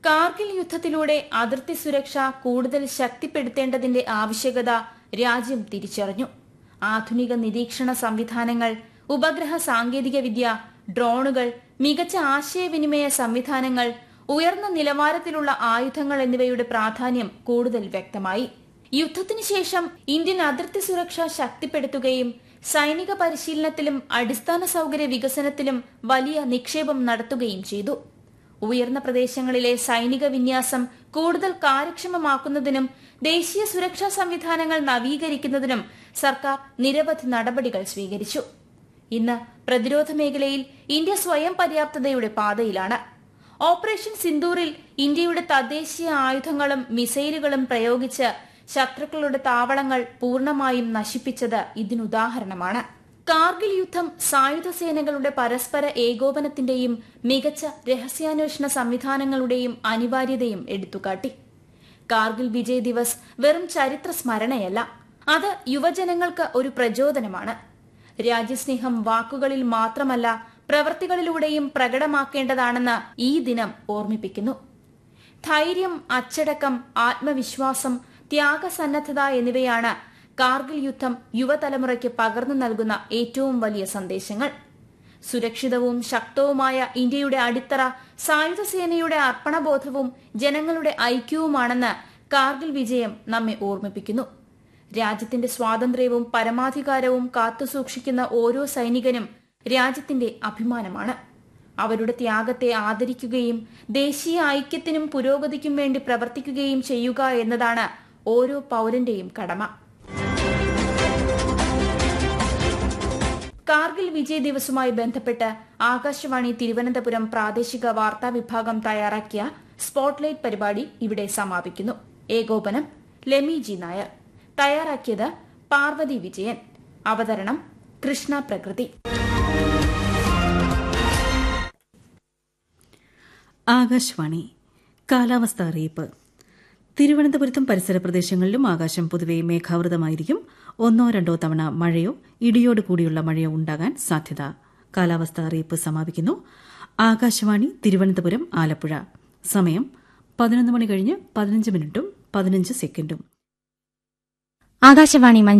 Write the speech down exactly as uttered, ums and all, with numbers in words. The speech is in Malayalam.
കാർഗിൽ യുദ്ധത്തിലൂടെ അതിർത്തി സുരക്ഷ കൂടുതൽ ശക്തിപ്പെടുത്തേണ്ടതിന്റെ ആവശ്യകത രാജ്യം തിരിച്ചറിഞ്ഞു. ആധുനിക നിരീക്ഷണ സംവിധാനങ്ങൾ, ഉപഗ്രഹ സാങ്കേതികവിദ്യ, ഡ്രോണുകൾ, മികച്ച ആശയവിനിമയ സംവിധാനങ്ങൾ, ഉയർന്ന നിലവാരത്തിലുള്ള ആയുധങ്ങൾ എന്നിവയുടെ പ്രാധാന്യം കൂടുതൽ വ്യക്തമായി. യുദ്ധത്തിനു ശേഷം ഇന്ത്യൻ അതിർത്തി സുരക്ഷ ശക്തിപ്പെടുത്തുകയും സൈനിക പരിശീലനത്തിലും അടിസ്ഥാന സൌകര്യ വികസനത്തിലും വലിയ നിക്ഷേപം നടത്തുകയും ചെയ്തു. ഉയർന്ന പ്രദേശങ്ങളിലെ സൈനിക വിന്യാസം കൂടുതൽ കാര്യക്ഷമമാക്കുന്നതിനും ദേശീയ സുരക്ഷാ സംവിധാനങ്ങൾ നവീകരിക്കുന്നതിനും സർക്കാർ നിരവധി നടപടികൾ സ്വീകരിച്ചു. ഇന്ന് പ്രതിരോധ മേഖലയിൽ ഇന്ത്യ സ്വയം പര്യാപ്തതയുടെ പാതയിലാണ്. ഓപ്പറേഷൻ സിന്ദൂറിൽ ഇന്ത്യയുടെ തദ്ദേശീയ ആയുധങ്ങളും മിസൈലുകളും പ്രയോഗിച്ച് ശത്രുക്കളുടെ താവളങ്ങൾ പൂർണ്ണമായും നശിപ്പിച്ചത് ഇതിനുദാഹരണമാണ്. കാർഗിൽ യുദ്ധം സായുധ സേനകളുടെ പരസ്പര ഏകോപനത്തിന്റെയും മികച്ച രഹസ്യാന്വേഷണ സംവിധാനങ്ങളുടെയും അനിവാര്യതയും എടുത്തുകാട്ടി. കാർഗിൽ വിജയ് ദിവസ് വെറും ചരിത്ര സ്മരണയല്ല, അത് യുവജനങ്ങൾക്ക് ഒരു പ്രചോദനമാണ്. രാജ്യസ്നേഹം വാക്കുകളിൽ മാത്രമല്ല, പ്രവൃത്തികളിലൂടെയും പ്രകടമാക്കേണ്ടതാണെന്ന് ഈ ദിനം ഓർമ്മിപ്പിക്കുന്നു. ധൈര്യം, അച്ചടക്കം, ആത്മവിശ്വാസം, ത്യാഗസന്നദ്ധത എന്നിവയാണ് കാർഗിൽ യുദ്ധം യുവതലമുറയ്ക്ക് പകർന്നു നൽകുന്ന ഏറ്റവും വലിയ സന്ദേശങ്ങൾ. സുരക്ഷിതവും ശക്തവുമായ ഇന്ത്യയുടെ അടിത്തറ സായുധ സേനയുടെ അർപ്പണബോധവും ജനങ്ങളുടെ ഐക്യവുമാണെന്ന് കാർഗിൽ വിജയം നമ്മെ ഓർമ്മിപ്പിക്കുന്നു. രാജ്യത്തിന്റെ സ്വാതന്ത്ര്യവും പരമാധികാരവും കാത്തുസൂക്ഷിക്കുന്ന ഓരോ സൈനികനും രാജ്യത്തിന്റെ അഭിമാനമാണ്. അവരുടെ ത്യാഗത്തെ ആദരിക്കുകയും ദേശീയ ഐക്യത്തിനും പുരോഗതിക്കും വേണ്ടി പ്രവർത്തിക്കുകയും ചെയ്യുക എന്നതാണ് ഓരോ പൌരന്റെയും കടമ. കാർഗിൽ വിജയ് ദിവസുമായി ബന്ധപ്പെട്ട് ആകാശവാണി തിരുവനന്തപുരം പ്രാദേശിക വാർത്താ വിഭാഗം തയ്യാറാക്കിയ സ്പോട്ട്ലൈറ്റ് പരിപാടി ഇവിടെ സമാപിക്കുന്നു. ഏകോപനം ലെമി ജി നായർ. തയ്യാറാക്കിയത് പാർവതി വിജയൻ. അവതരണം കൃഷ്ണ പ്രകൃതി. ആകാശവാണി. കാലാവസ്ഥ അറിയിപ്പ്. തിരുവനന്തപുരത്തും പരിസര പ്രദേശങ്ങളിലും ആകാശം പൊതുവെ മേഘാവൃതമായിരിക്കും. ഒന്നോ രണ്ടോ തവണ മഴയോ ഇടിയോട് കൂടിയുള്ള മഴയോ ഉണ്ടാകാൻ സാധ്യത. കാലാവസ്ഥ അറിയിപ്പ് സമാപിക്കുന്നു. ആകാശവാണി തിരുവനന്തപുരം, ആലപ്പുഴ. സമയം പതിനൊന്ന് മണി കഴിഞ്ഞ് പതിനഞ്ച് മിനിറ്റും പതിനഞ്ച് സെക്കൻഡും. ആകാശവാണി